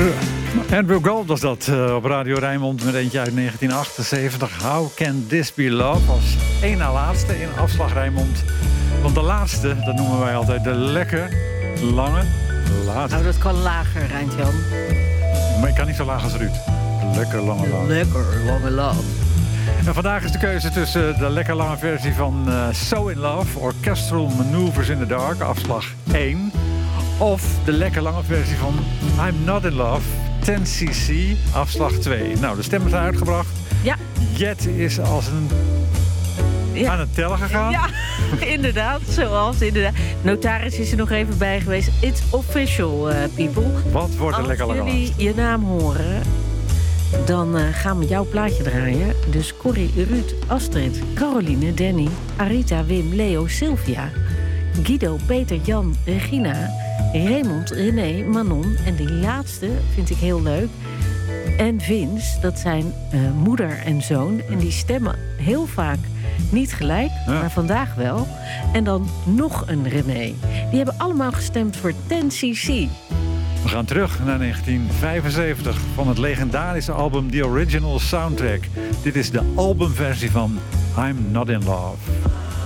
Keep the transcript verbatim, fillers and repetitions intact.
Andrew Gold was dat uh, op Radio Rijnmond met eentje uit negentien achtenzeventig. How Can This Be Love? Als één na laatste in afslag Rijnmond. Want de laatste, dat noemen wij altijd de lekker lange laatste. Nou, dat kan lager, Rijntjan. Maar ik kan niet zo laag als Ruud. Lekker lange love. Lekker lange love. En vandaag is de keuze tussen de lekker lange versie van uh, So In Love, Orchestral Maneuvers in the Dark, afslag één. Of de lekker lange versie van I'm Not In Love, tien cc, afslag twee. Nou, de stemmen zijn uitgebracht. Ja. Jet is als een... Ja. aan het tellen gegaan. Ja, inderdaad. Zoals inderdaad. Notaris is er nog even bij geweest. It's official, uh, people. Wat wordt er lekker lange? Als jullie je naam horen, dan uh, gaan we jouw plaatje draaien. Dus Corrie, Ruud, Astrid, Caroline, Danny, Arita, Wim, Leo, Sylvia, Guido, Peter, Jan, Regina, Raymond, René, Manon. En die laatste vind ik heel leuk. En Vince, dat zijn uh, moeder en zoon. En die stemmen heel vaak niet gelijk, ja. maar vandaag wel. En dan nog een René. Die hebben allemaal gestemd voor tien cc. We gaan terug naar negentien vijfenzeventig van het legendarische album The Original Soundtrack. Dit is de albumversie van I'm Not In Love.